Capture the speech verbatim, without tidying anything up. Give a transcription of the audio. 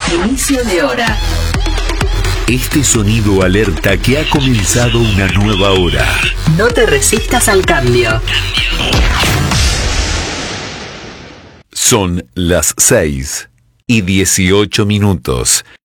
Inicio de hora. Este sonido alerta que ha comenzado una nueva hora. No te resistas al cambio. Son las seis y dieciocho minutos.